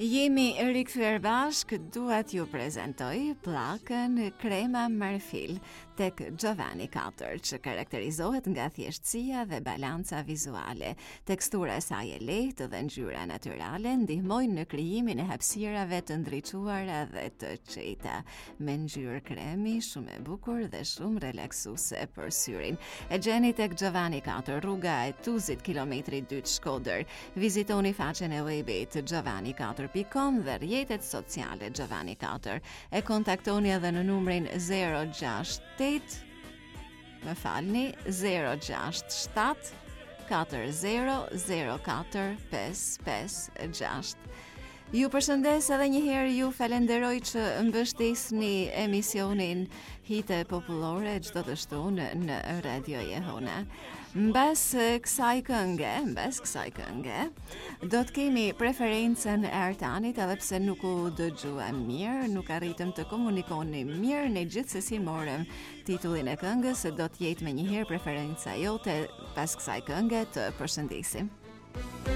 Jemi rikthyer bashk, dua t'ju prezentoj pllakën Krema Marfil tek Giovanni Katër, që karakterizohet nga thjeshtësia dhe balanca vizuale. Tekstura e saj e lehtë dhe ngjyra natyrale ndihmojnë në krijimin e hapësirave të ndriçuara dhe të qeta, me ngjyrë kremi shumë e bukur dhe shumë relaksuese për syrin. E gjeni tek Giovanni Katër, rruga e Tuzit, kilometri 2 Shkodër. Vizitoni faqen e webit giovanni4.com dhe rrjetet sociale Giovanni Katër. E kontaktoni edhe në numrin 067 4004 556. Ju përshëndes edhe një herë, ju falenderoj që mbështesni emisionin Hite Popullore çdo të shtunë në Radio Jehona. Mbas kësaj kënge, do të kemi preferencën e Artanit, edhe pse nuk u dëgjuam mirë, nuk arritëm të komunikonim mirë, ne gjithsesi morëm titullin e këngës, do të jetë me njëherë preferenca jote pas kësaj kënge, të përshëndesim.